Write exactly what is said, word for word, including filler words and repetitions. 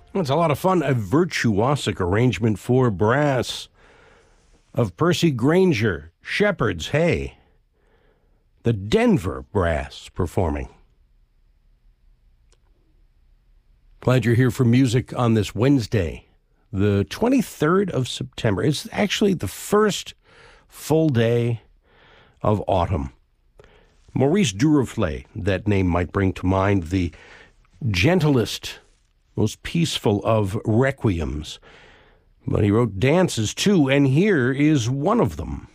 It's a lot of fun. A virtuosic arrangement for brass of Percy Grainger, Shepherd's Hey. The Denver Brass performing. Glad you're here for music on this Wednesday, the twenty-third of September. It's actually the first full day of autumn. Maurice Duruflé, that name might bring to mind the gentlest, most peaceful of requiems. But he wrote dances too, and here is one of them.